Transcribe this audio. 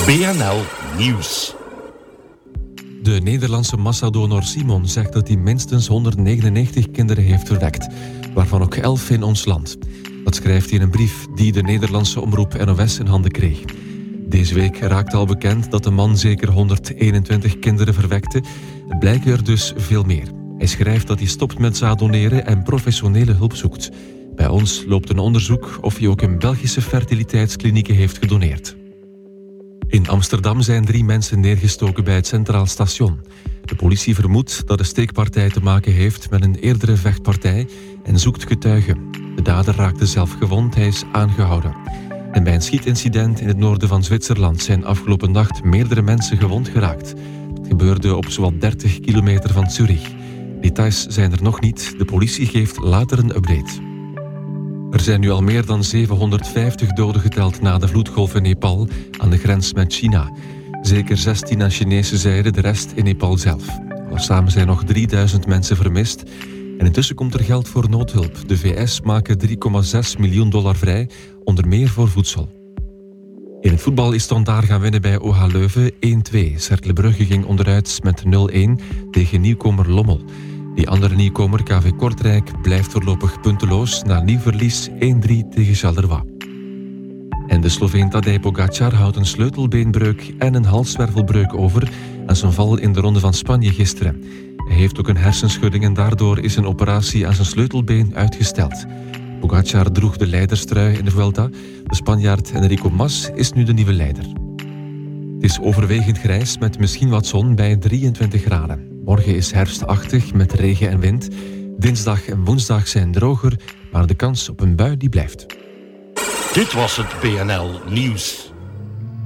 BNL Nieuws. De Nederlandse massadonor Simon zegt dat hij minstens 199 kinderen heeft verwekt, waarvan ook 11 in ons land. Dat schrijft hij in een brief die de Nederlandse omroep NOS in handen kreeg. Deze week raakte al bekend dat de man zeker 121 kinderen verwekte. Het blijken er dus veel meer. Hij schrijft dat hij stopt met zaaddoneren en professionele hulp zoekt. Bij ons loopt een onderzoek of hij ook in Belgische fertiliteitsklinieken heeft gedoneerd. In Amsterdam zijn 3 mensen neergestoken bij het Centraal Station. De politie vermoedt dat de steekpartij te maken heeft met een eerdere vechtpartij en zoekt getuigen. De dader raakte zelf gewond, hij is aangehouden. En bij een schietincident in het noorden van Zwitserland zijn afgelopen nacht meerdere mensen gewond geraakt. Het gebeurde op zowat 30 kilometer van Zurich. Details zijn er nog niet, de politie geeft later een update. Er zijn nu al meer dan 750 doden geteld na de vloedgolf in Nepal aan de grens met China. Zeker 16 aan Chinese zijde, de rest in Nepal zelf. Samen zijn nog 3000 mensen vermist. En intussen komt er geld voor noodhulp. De VS maken $3,6 miljoen vrij, onder meer voor voedsel. In het voetbal is Standaard gaan winnen bij OH Leuven 1-2. Cercle Brugge ging onderuit met 0-1 tegen nieuwkomer Lommel. Die andere nieuwkomer, KV Kortrijk, blijft voorlopig punteloos na nieuw verlies 1-3 tegen Charleroi. En de Sloveen Tadej Pogačar houdt een sleutelbeenbreuk en een halswervelbreuk over aan zijn val in de Ronde van Spanje gisteren. Hij heeft ook een hersenschudding en daardoor is een operatie aan zijn sleutelbeen uitgesteld. Pogačar droeg de leiderstrui in de Vuelta. De Spanjaard Enrico Mas is nu de nieuwe leider. Het is overwegend grijs met misschien wat zon bij 23 graden. Morgen is herfstachtig met regen en wind. Dinsdag en woensdag zijn droger, maar de kans op een bui die blijft. Dit was het BNL Nieuws.